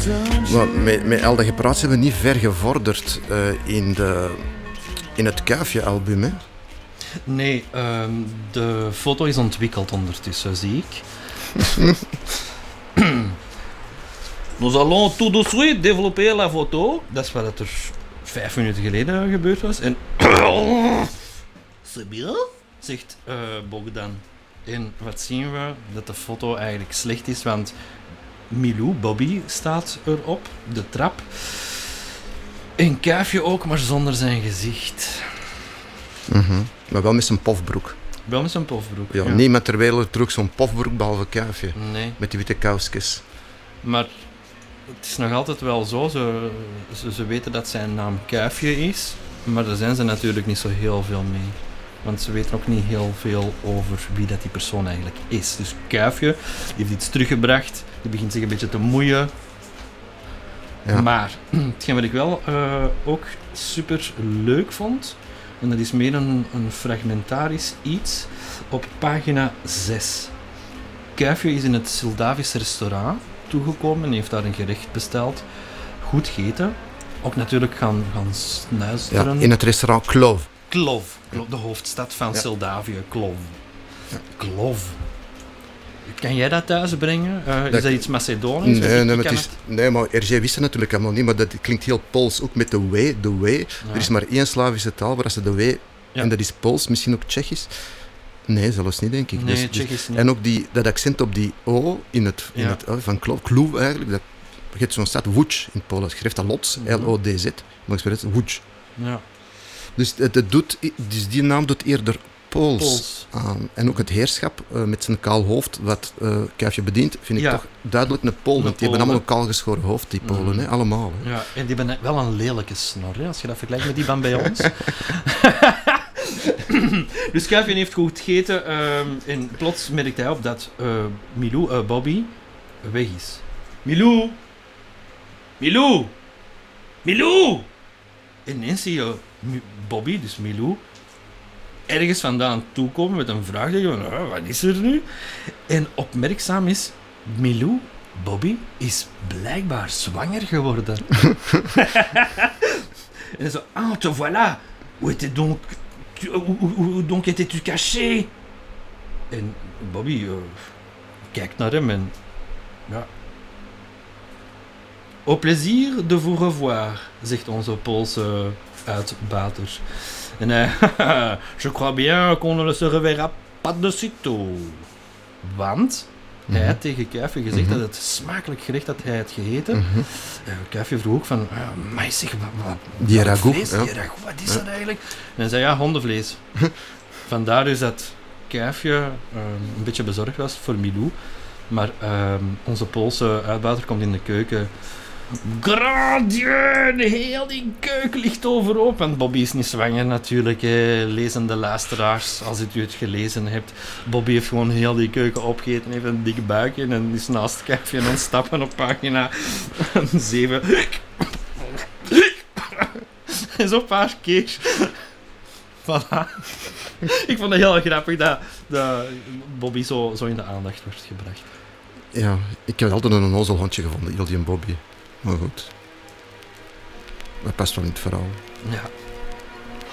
Maar met al dat gepraat zijn we niet ver gevorderd in het Kuifje-album, hè? Nee, de foto is ontwikkeld ondertussen, zie ik. Nous allons tout de suite développer la photo. Dat is wat er 5 minuten geleden gebeurd was. En... C'est bien, zegt Bogdan. En wat zien we? Dat de foto eigenlijk slecht is, want Milou, Bobby, staat erop, de trap. En Kuifje ook, maar zonder zijn gezicht. Mm-hmm. Maar wel met zijn pofbroek. Wel met zijn pofbroek. Ja, niemand ter wereld droeg zo'n pofbroek behalve Kuifje. Nee. Met die witte kousjes. Maar het is nog altijd wel zo. Ze weten dat zijn naam Kuifje is. Maar daar zijn ze natuurlijk niet zo heel veel mee. Want ze weten ook niet heel veel over wie dat die persoon eigenlijk is. Dus Kuifje die heeft iets teruggebracht. Die begint zich een beetje te moeien. Ja. Maar hetgeen wat ik wel ook super leuk vond... En dat is meer een fragmentarisch iets op pagina 6. Kuifje is in het Sildavisch restaurant toegekomen en heeft daar een gerecht besteld. Goed gegeten. Ook natuurlijk gaan snuisteren. Ja, in het restaurant Klov. Klov, de hoofdstad van Sildavië, Klov. Ja. Klov. Kan jij dat thuis brengen? Is dat iets Macedonisch? Nee, maar RG wist het natuurlijk helemaal niet, maar dat klinkt heel Pools, ook met de W. Ja. Er is maar één Slavische taal waar ze de W... Ja. En dat is Pools, misschien ook Tsjechisch. Nee, zelfs niet, denk ik. Nee, Tsjechisch niet. En ook dat accent op die O in het van Klov eigenlijk, dat geeft zo'n stad Łódź in het Pools. Je schrijft dat Lodz, L-O-D-Z, maar ik spreek het Łódź. Ja. Dus die naam doet eerder Pools aan. En ook het heerschap met zijn kaal hoofd, wat Kuifje bedient, vind ik toch duidelijk een Pool. Want die hebben allemaal een kaalgeschoren hoofd, die Polen, hè? Allemaal. Hè? Ja, en die hebben wel een lelijke snor, hè? Als je dat vergelijkt met die van bij ons. Dus Kuifje heeft goed gegeten en plots merkt hij op dat Milou, Bobby, weg is. Milou! Milou! Milou! En ineens zie je Bobby, dus Milou, ergens vandaan toekomen met een vraag. Wat is er nu? En opmerkzaam is, Milou, Bobby, is blijkbaar zwanger geworden. En zo, te voilà. Où étais donc... Où donc étais-tu caché? En Bobby kijkt naar hem en... Ja. Au plaisir de vous revoir, zegt onze Poolse uitbater. En je crois bien qu'on ne se reverra pas de sitôt. Want hij had tegen Kuifje gezegd dat het smakelijk gerecht had hij het gegeten. Kuifje vroeg ook van, maar zeg, die ragout, wat is dat eigenlijk? En hij zei, ja, hondenvlees. Vandaar dus dat Kuifje een beetje bezorgd was voor Milou. Maar onze Poolse uitbater komt in de keuken. Grand Dieu, heel die keuken ligt overhoop. Want Bobby is niet zwanger natuurlijk, lezende luisteraars, als u het gelezen hebt. Bobby heeft gewoon heel die keuken opgegeten, heeft een dikke buikje en is naast Kuifje aan het stappen op pagina 7. En zo'n paar keer. Voilà. Ik vond het heel grappig dat Bobby zo in de aandacht werd gebracht. Ja, ik heb altijd een onnozelhondje gevonden, heel die Bobby. Maar goed, dat past wel in het verhaal. Ja.